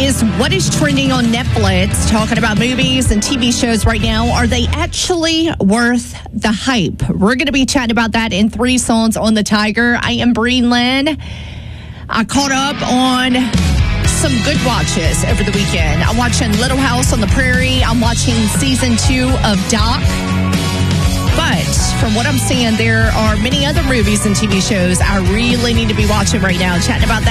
is what is trending on Netflix, talking about movies and TV shows right now. Are they actually worth the hype? We're going to be chatting about that in 3 Songs on the Tiger. I am Bree Lynn. I caught up on some good watches over the weekend. I'm watching Little House on the Prairie. I'm watching season 2 of Doc. But from what I'm seeing, there are many other movies and TV shows I really need to be watching right now. Chatting about that